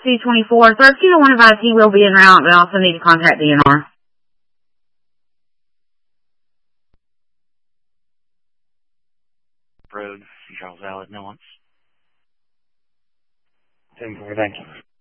224. Sir, if you don't want to advise, he will be en route, but also need to contact DNR. Road, Charles Allard, Nuance. 10-4, thank you.